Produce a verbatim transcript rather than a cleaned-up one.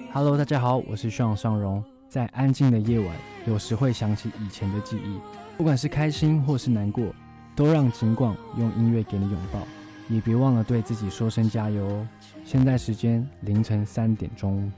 Hello， 大家好，我是徐尚荣。在安静的夜晚，有时会想起以前的记忆，不管是开心或是难过，都让景广用音乐给你拥抱。也别忘了对自己说声加油哦。现在时间凌晨三点钟。